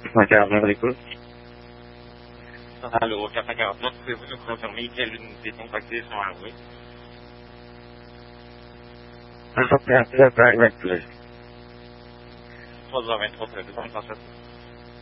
449 à l'écoute. Allô, 449, pouvez-vous nous confirmer quelle unité contactée sont enlevées? Un 137 avec plus. 323, 237.